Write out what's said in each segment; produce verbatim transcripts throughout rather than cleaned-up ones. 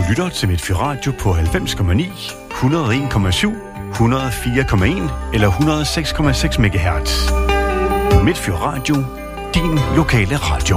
lytter til Midtfyn Radio på halvfems komma ni, et hundrede og en komma syv, et hundrede og fire komma en eller et hundrede og seks komma seks megahertz. Midtfyn Radio, din lokale radio.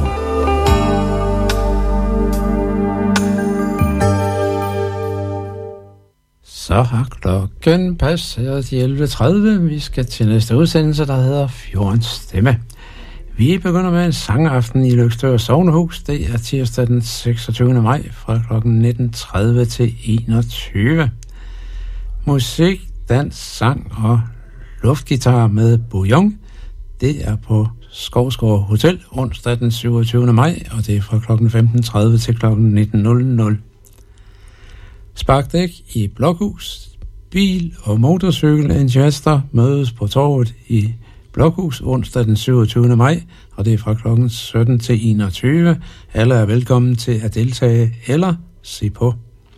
Så har klokken passeret de elleve tredive. Vi skal til næste udsendelse, der hedder Fjordens Stemme. Vi begynder med en sangaften i Løgstør Sognehus. Det er tirsdag den seksogtyvende maj fra klokken nitten tredive til enogtyve. Musik, dans, sang og luftgitar med bouillon. Det er på Skovsgård Hotel onsdag den syvogtyvende maj, og det er fra klokken femten tredive til klokken nitten nul nul. Sparkdæk i Blokhus, bil og motorcykelentusiaster mødes på torvet i Blokhus onsdag den syvogtyvende maj, og det er fra klokken sytten til enogtyve. Alle er velkommen til at deltage eller se på.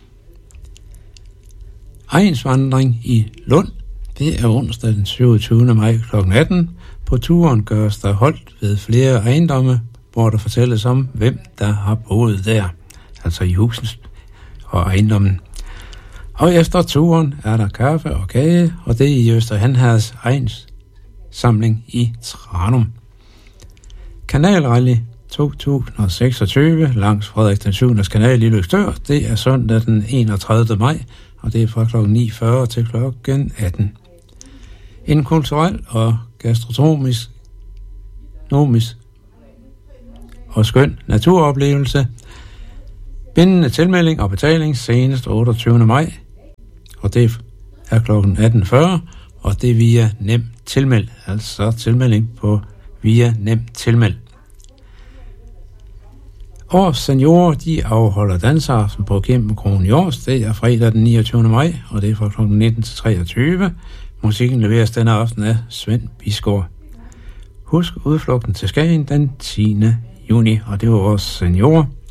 Egnsvandring i Lund, det er onsdag den syvogtyvende maj klokken atten. På turen gøres der holdt ved flere ejendomme, hvor der fortælles om, hvem der har boet der, altså i huset og ejendommen. Og efter turen er der kaffe og kage, og det er i Øster Hanherreds egns samling i Tranum. Kanalrally to tusind og seksogtyve langs Frederik den syvende kanal i Løgstør, det er søndag den enogtredivte maj, og det er fra klokken ni fyrre til klokken atten. En kulturel og gastronomisk nomisk og skøn naturoplevelse. Bindende tilmelding og betaling senest otteogtyvende maj, og det er klokken atten fyrre, og det er via Nem Tilmeld, altså tilmelding på via Nem Tilmeld. Og seniorer, de afholder dansaften på Kæmpe-Kronen i Års. Det er fredag den niogtyvende maj, og det er fra klokken nitten til treogtyve. Musikken leveres denne aften af Svend Bisgaard. Husk udflugten til Skagen den tiende juni, og det var vores seniorer.